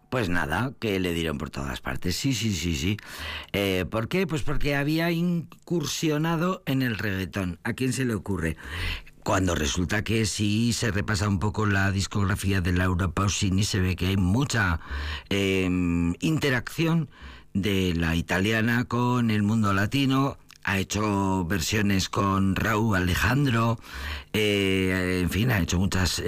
Pues nada, que le dieron por todas partes. Sí. ¿Por qué? Pues porque había incursionado en el reggaetón. ¿A quién se le ocurre? Cuando resulta que si se repasa un poco la discografía de Laura Pausini, se ve que hay mucha interacción de la italiana con el mundo latino. Ha hecho versiones con Raúl Alejandro, en fin, ha hecho muchas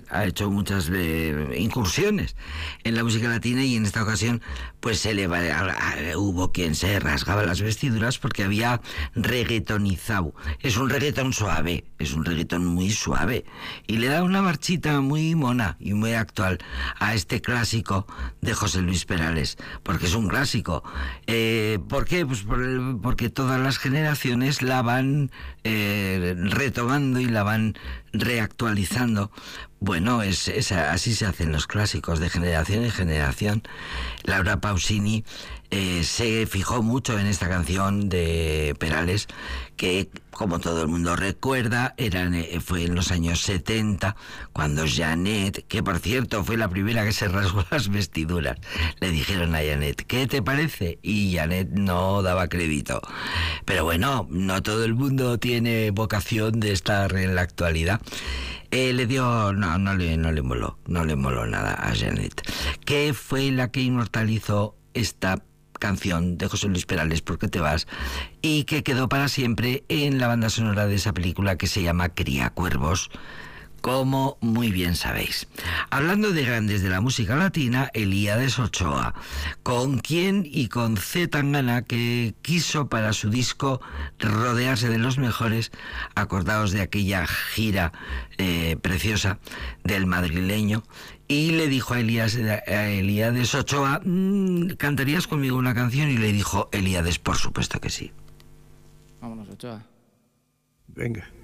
incursiones en la música latina, y en esta ocasión pues hubo quien se rasgaba las vestiduras porque había reggaetonizado. Es un reggaetón suave, es un reggaetón muy suave, y le da una marchita muy mona y muy actual a este clásico de José Luis Perales, porque es un clásico. ¿Por qué? Pues porque todas las generaciones la van retomando y la van reactualizando. Bueno, así se hacen los clásicos, de generación en generación. Laura Pausini se fijó mucho en esta canción de Perales, que, como todo el mundo recuerda, fue en los años 70, cuando Janet, que por cierto fue la primera que se rasgó las vestiduras, le dijeron a Janet, ¿qué te parece? Y Janet no daba crédito. Pero bueno, no todo el mundo tiene vocación de estar en la actualidad. No le moló nada a Janet, que fue la que inmortalizó esta canción de José Luis Perales, ¿Por qué te vas?, y que quedó para siempre en la banda sonora de esa película que se llama Criacuervos, como muy bien sabéis. Hablando de grandes de la música latina, Elías Ochoa, con quien y con C. Tangana, que quiso para su disco rodearse de los mejores. Acordaos de aquella gira preciosa del madrileño, y le dijo a Elías Ochoa, ¿cantarías conmigo una canción? Y le dijo Elías, por supuesto que sí. Vámonos, Ochoa. Venga.